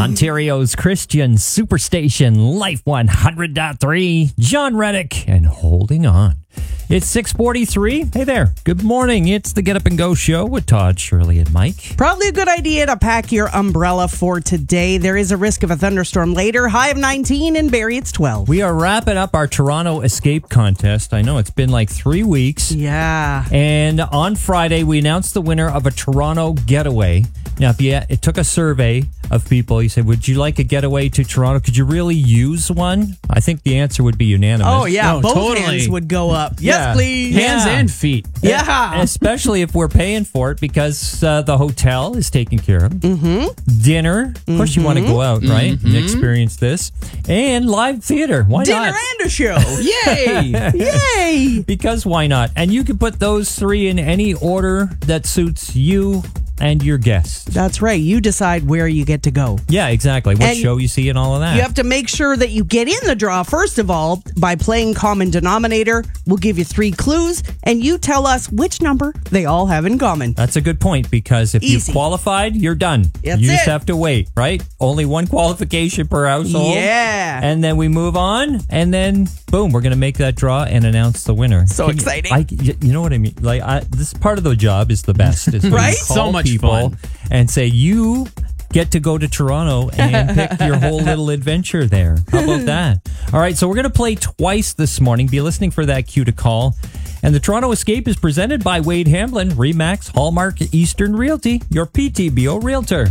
Ontario's Christian Superstation, Life 100.3, John Reddick, and Holding On. It's 6:43. Hey there. Good morning. It's the Get Up and Go show with Todd, Shirley, and Mike. Probably a good idea to pack your umbrella for today. There is a risk of a thunderstorm later. High of 19, and Barrie, it's 12. We are wrapping up our Toronto Escape Contest. I know it's been like 3 weeks. Yeah. And on Friday, we announced the winner of a Toronto getaway. Now, it took a survey of people. You said, would you like a getaway to Toronto? Could you really use one? I think the answer would be unanimous. Oh, yeah. Both totally. hands would go up. Yes, please. Hands and feet. Yeah. Especially if we're paying for it because the hotel is taken care of. Mm-hmm. Dinner. Of course, you want to go out, right? And experience this. And live theater. Why Dinner not? and a show. Yay! Yay. Because why not? And you can put those three in any order that suits you and your guests. That's right. You decide where you get to go. Yeah, exactly. What And show you see and all of that. You have to make sure that you get in the draw, first of all, by playing Common Denominator. We'll give you 3 clues, and you tell us which number they all have in common. That's a good point, because if Easy. you've qualified, you're done. That's you just it. have to wait, right? Only one qualification per household. Yeah. And then we move on, and then boom, we're going to make that draw and announce the winner. So exciting. You know what I mean? This part of the job is the best. Is when you Right? call So much people fun. and say, you get to go to Toronto and pick your whole little adventure there. How about that? All right, so we're going to play twice this morning. Be listening for that cue to call. And the Toronto Escape is presented by Wade Hamblin, Remax, Hallmark, Eastern Realty, your PTBO Realtor.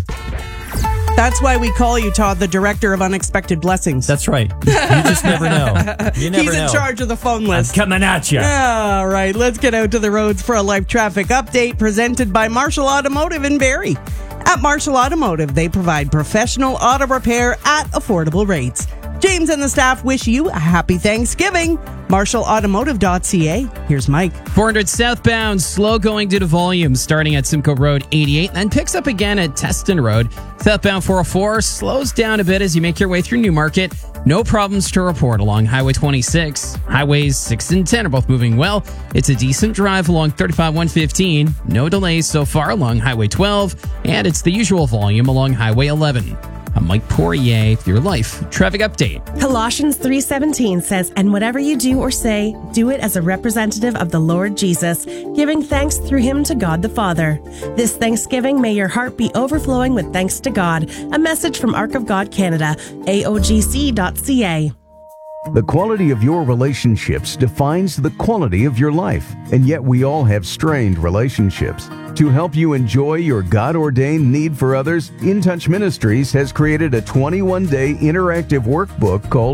That's why we call you, Todd, the director of unexpected blessings. That's right. You just never know. You never He's know. in charge of the phone I'm list. coming at you. All right, let's get out to the roads for a live traffic update presented by Marshall Automotive in Barrie. At Marshall Automotive, they provide professional auto repair at affordable rates. James and the staff wish you a happy Thanksgiving. MarshallAutomotive.ca. Here's Mike. 400 southbound, slow going due to volume, starting at Simcoe Road 88, then picks up again at Teston Road. Southbound 404 slows down a bit as you make your way through Newmarket. No problems to report along Highway 26. Highways 6 and 10 are both moving well. It's a decent drive along 35-115. No delays so far along Highway 12. And it's the usual volume along Highway 11. I'm Mike Poirier with your Life Traffic Update. Colossians 3:17 says, "And whatever you do or say, do it as a representative of the Lord Jesus, giving thanks through him to God the Father." This Thanksgiving, may your heart be overflowing with thanks to God. A message from Ark of God Canada, AOGC.ca. The quality of your relationships defines the quality of your life, and yet we all have strained relationships. To help you enjoy your God-ordained need for others, In Touch Ministries has created a 21-day interactive workbook called